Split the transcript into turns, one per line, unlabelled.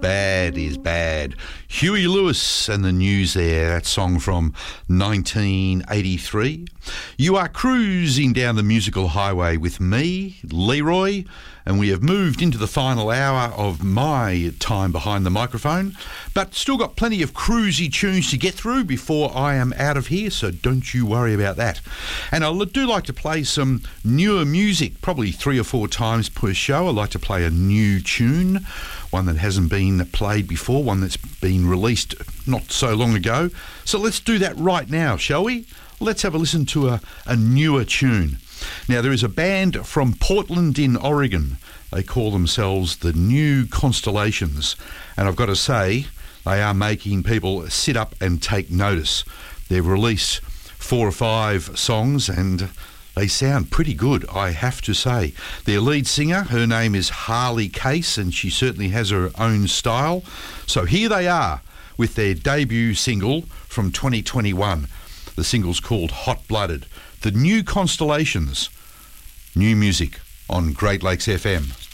Bad is bad. Huey Lewis and the News there, that song from 1983. You are cruising down the musical highway with me, Leroy, and we have moved into the final hour of my time behind the microphone, but still got plenty of cruisy tunes to get through before I am out of here, so don't you worry about that. And I do like to play some newer music, probably 3 or 4 times per show. I like to play a new tune, one that hasn't been played before, one that's been released not so long ago. So let's do that right now, shall we? Let's have a listen to a newer tune. Now, there is a band from Portland in Oregon. They call themselves the New Constellations. And I've got to say, they are making people sit up and take notice. They've released 4 or 5 songs and they sound pretty good, I have to say. Their lead singer, her name is Harley Case, and she certainly has her own style. So here they are with their debut single from 2021. The single's called Hot Blooded. The New Constellations. New music on Great Lakes FM.